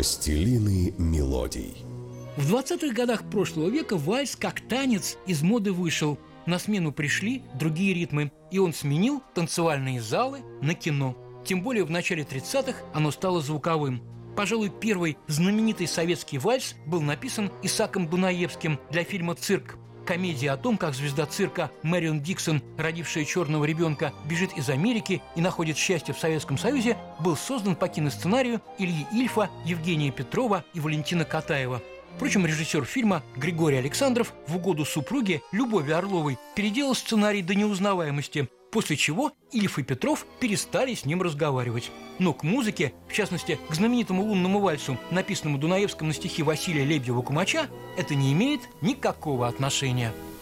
Властелины мелодий. В 20-х годах прошлого века вальс как танец из моды вышел. На смену пришли другие ритмы, и он сменил танцевальные залы на кино. Тем более в начале 30-х оно стало звуковым. Пожалуй, первый знаменитый советский вальс был написан Исааком Дунаевским для фильма «Цирк». Комедия о том, как звезда цирка Мэрион Диксон, родившая черного ребенка, бежит из Америки и находит счастье в Советском Союзе, был создан по киносценарию Ильи Ильфа, Евгения Петрова и Валентина Катаева. Впрочем, режиссер фильма Григорий Александров в угоду супруге Любови Орловой переделал сценарий до неузнаваемости, после чего Ильф и Петров перестали с ним разговаривать. Но к музыке, в частности, к знаменитому лунному вальсу, написанному Дунаевским на стихи Василия Лебедева-Кумача, это не имеет никакого отношения.